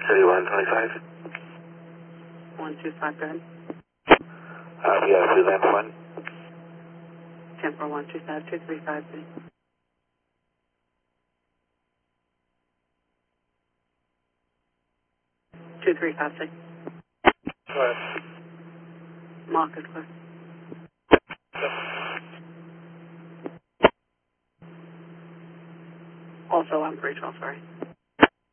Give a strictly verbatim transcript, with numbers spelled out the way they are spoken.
thirty-one twenty-five. one two five, go ahead. Uh, we have two lamp one. ten four one two five two three five, please. two three five six. Go ahead. Market clear. Also, I'm three twelve, sorry.